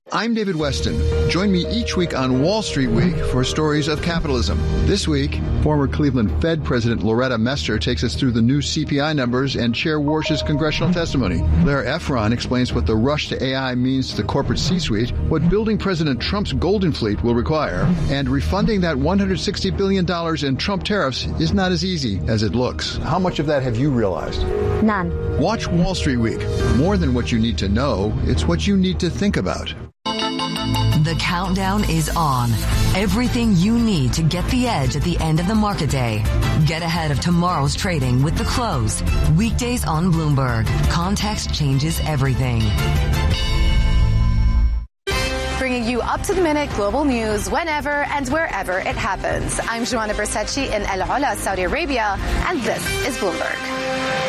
I'm David Weston. Join me each week on Wall Street Week for stories of capitalism. This week, former Cleveland Fed President Loretta Mester takes us through the new CPI numbers and Chair Warsh's congressional testimony. Blair Efron explains what the rush to AI means to the corporate C-suite, what building President Trump's golden fleet will require, and refunding that $160 billion in Trump tariffs is not as easy as it looks. How much of that have you realized? None. Watch Wall Street Week. More than what you need to know, it's what you need to think about. The countdown is on. Everything you need to get the edge at the end of the market day. Get ahead of tomorrow's trading with The Close. Weekdays on Bloomberg. Context changes everything. Bringing you up-to-the-minute global news whenever and wherever it happens. I'm Joanna Bersetchi in El Ula, Saudi Arabia, and this is Bloomberg.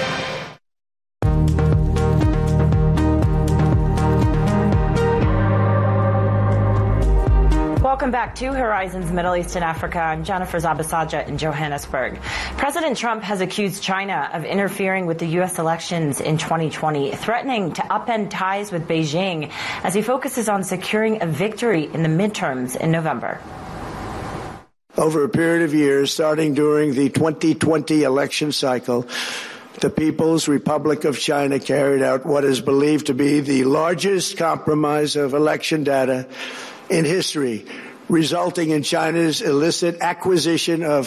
Welcome back to Horizons Middle East and Africa. I'm Jennifer Zabasaja in Johannesburg. President Trump has accused China of interfering with the U.S. elections in 2020, threatening to upend ties with Beijing as he focuses on securing a victory in the midterms in November. Over a period of years, starting during the 2020 election cycle, the People's Republic of China carried out what is believed to be the largest compromise of election data in history, resulting in China's illicit acquisition of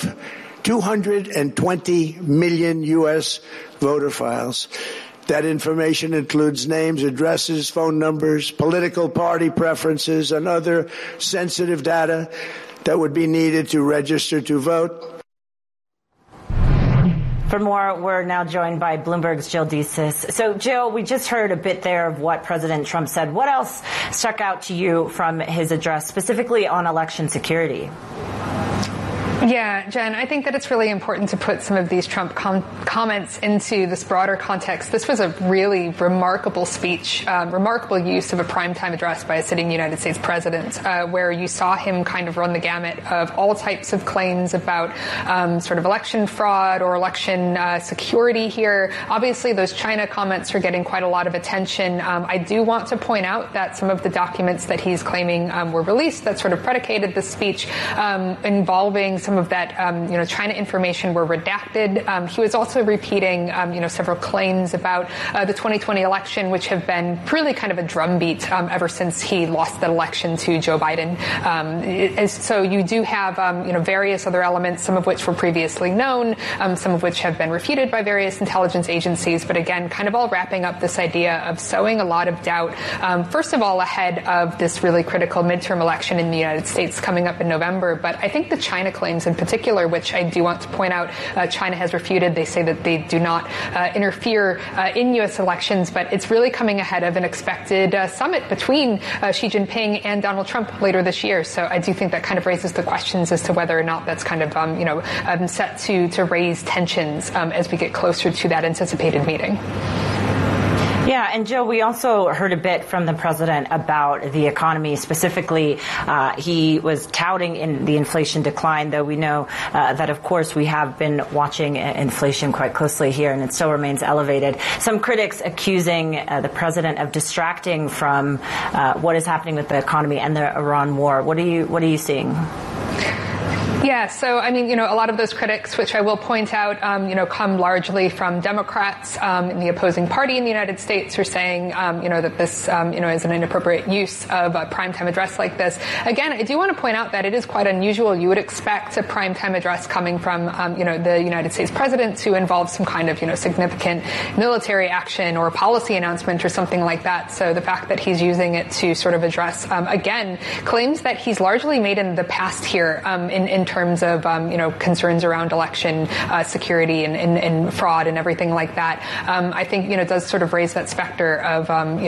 220 million U.S. voter files. That information includes names, addresses, phone numbers, political party preferences, and other sensitive data that would be needed to register to vote. For more, we're now joined by Bloomberg's Jill Desis. So, Jill, we just heard a bit there of what President Trump said. What else stuck out to you from his address, specifically on election security? Yeah, Jen, I think that it's really important to put some of these Trump comments into this broader context. This was a really remarkable speech, remarkable use of a primetime address by a sitting United States president, where you saw him kind of run the gamut of all types of claims about sort of election fraud or election security here. Obviously, those China comments are getting quite a lot of attention. I do want to point out that some of the documents that he's claiming were released that sort of predicated this speech involving some of that, China information were redacted. He was also repeating, several claims about the 2020 election, which have been really kind of a drumbeat ever since he lost that election to Joe Biden. So you do have, various other elements, some of which were previously known, some of which have been refuted by various intelligence agencies. But again, kind of all wrapping up this idea of sowing a lot of doubt, first of all, ahead of this really critical midterm election in the United States coming up in November. But I think the China claims in particular, which I do want to point out, China has refuted. They say that they do not interfere in U.S. elections, but it's really coming ahead of an expected summit between Xi Jinping and Donald Trump later this year. So I do think that kind of raises the questions as to whether or not that's kind of, set to raise tensions as we get closer to that anticipated meeting. Yeah, and Joe, we also heard a bit from the president about the economy. Specifically, he was touting in the inflation decline, though we know that, of course, we have been watching inflation quite closely here, and it still remains elevated. Some critics accusing the president of distracting from what is happening with the economy and the Iran war. What are you seeing? Yeah, so, a lot of those critics, which I will point out, come largely from Democrats in the opposing party in the United States, are saying, that this, is an inappropriate use of a primetime address like this. Again, I do want to point out that it is quite unusual. You would expect a primetime address coming from, the United States president to involve some kind of, significant military action or policy announcement or something like that. So the fact that he's using it to sort of address, again, claims that he's largely made in the past here, in terms of, concerns around election security and fraud and everything like that, I think, does sort of raise that specter of,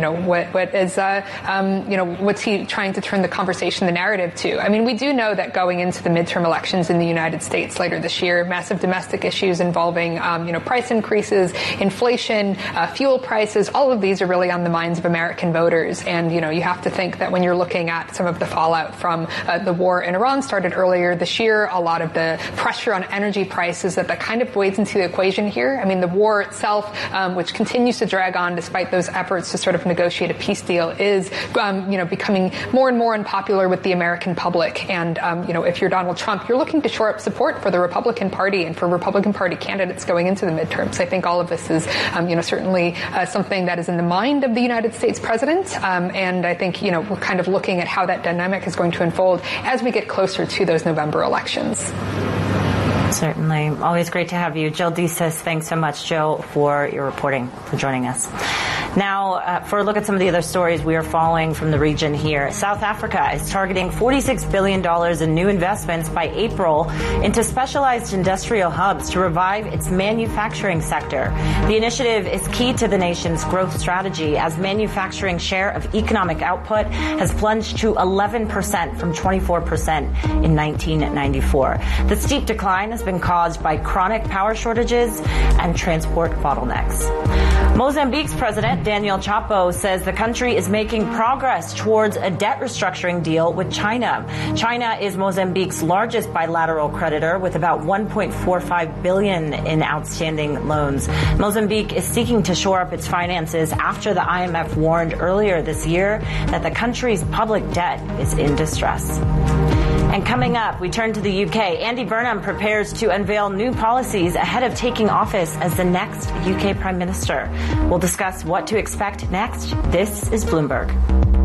what's he trying to turn the conversation, the narrative to? We do know that going into the midterm elections in the United States later this year, massive domestic issues involving, price increases, inflation, fuel prices, all of these are really on the minds of American voters. And, you have to think that when you're looking at some of the fallout from the war in Iran started earlier this year, here, a lot of the pressure on energy prices that kind of weighs into the equation here. I mean, the war itself, which continues to drag on despite those efforts to sort of negotiate a peace deal, is, becoming more and more unpopular with the American public. And, if you're Donald Trump, you're looking to shore up support for the Republican Party and for Republican Party candidates going into the midterms. I think all of this is, certainly something that is in the mind of the United States president. And I think, we're kind of looking at how that dynamic is going to unfold as we get closer to those November elections. Certainly. Always great to have you. Jill Deeses, thanks so much, Jill, for your reporting, for joining us. Now, for a look at some of the other stories we are following from the region here. South Africa is targeting $46 billion in new investments by April into specialized industrial hubs to revive its manufacturing sector. The initiative is key to the nation's growth strategy as manufacturing share of economic output has plunged to 11% from 24% in 1994. The steep decline has been caused by chronic power shortages and transport bottlenecks. Mozambique's president, Daniel Chapo, says the country is making progress towards a debt restructuring deal with China. China is Mozambique's largest bilateral creditor with about $1.45 billion in outstanding loans. Mozambique is seeking to shore up its finances after the IMF warned earlier this year that the country's public debt is in distress. And coming up, we turn to the UK. Andy Burnham prepares to unveil new policies ahead of taking office as the next UK Prime Minister. We'll discuss what to expect next. This is Bloomberg.